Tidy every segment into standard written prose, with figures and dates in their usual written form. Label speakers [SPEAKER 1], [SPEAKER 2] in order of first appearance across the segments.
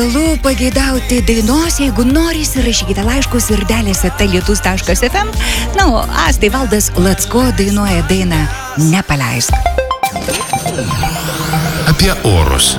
[SPEAKER 1] Pageidauti dainos, jeigu norisi, rašykite laiškus ir delėse talietus.fm. Na, o Astai Valdas Lacko dainuoja dainą Nepaleisk.
[SPEAKER 2] Apie orus.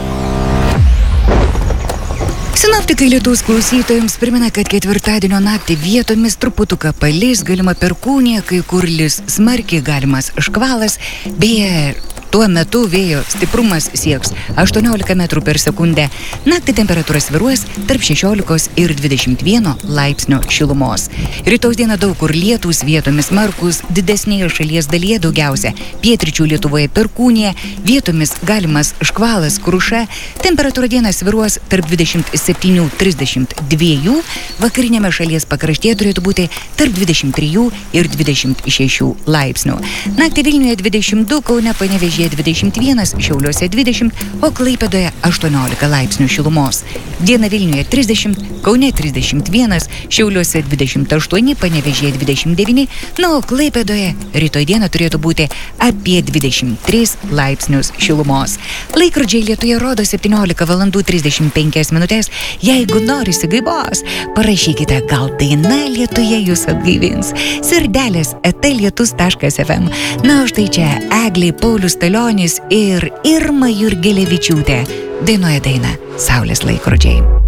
[SPEAKER 1] Sinoptikai Lietuvos klausytojams primena, kad ketvirtadienio naktį vietomis truputuką palis, galima perkūnija, kai kur lis smarkiai, galimas škvalas, beje, tuo metu vėjo stiprumas sieks 18 metrų per sekundę. Naktį temperatūra svyruos tarp 16 ir 21 laipsnio šilumos. Rytaus dieną daug kur lietūs, vietomis smarkus, didesnėje šalies dalyje daugiausia pietryčių Lietuvoje perkūnija, vietomis galimas škvalas, kruša. Temperatūra dieną svyruos tarp 27-32, vakarinėme šalies pakraštyje turėtų būti tarp 23 ir 26 laipsnių. Naktį Vilniuje 22, Kaune, Panevėžyje 21, Šiauliuose 20, o Klaipėdoje 18 laipsnių šilumos. Diena Vilniuje 30, Kaune 31, Šiauliuose 28, Panevėžyje 29, na, o Klaipėdoje rytoj dieną turėtų būti apie 23 laipsnius šilumos. Laikrodžiai Lietuvoje rodo 17 valandų 35 minutės. Jeigu norisi gaivos, parašykite, gal daina Lietuvoje jūs atgaivins. Sirdelės@lietus.fm. Na, štai čia Eglė, Paulius Talionis ir Irma Jurgelevičiūtė dainuoja dainą Saulės laikrodžiai.